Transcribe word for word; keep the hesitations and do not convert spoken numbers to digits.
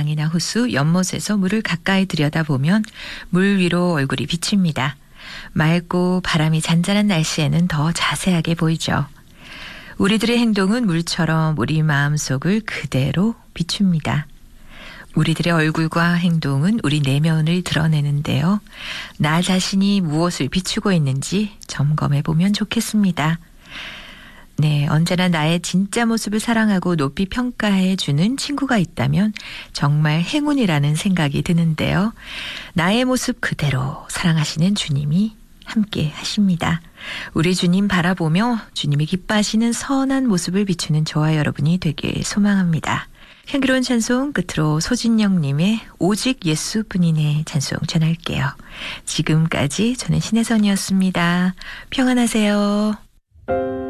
강이나 호수, 연못에서 물을 가까이 들여다보면 물 위로 얼굴이 비칩니다. 맑고 바람이 잔잔한 날씨에는 더 자세하게 보이죠. 우리들의 행동은 물처럼 우리 마음속을 그대로 비춥니다. 우리들의 얼굴과 행동은 우리 내면을 드러내는데요. 나 자신이 무엇을 비추고 있는지 점검해 보면 좋겠습니다. 네, 언제나 나의 진짜 모습을 사랑하고 높이 평가해 주는 친구가 있다면 정말 행운이라는 생각이 드는데요. 나의 모습 그대로 사랑하시는 주님이 함께 하십니다. 우리 주님 바라보며 주님이 기뻐하시는 선한 모습을 비추는 저와 여러분이 되길 소망합니다. 향기로운 찬송 끝으로 소진영님의 오직 예수뿐이네 찬송 전할게요. 지금까지 저는 신혜선이었습니다. 평안하세요.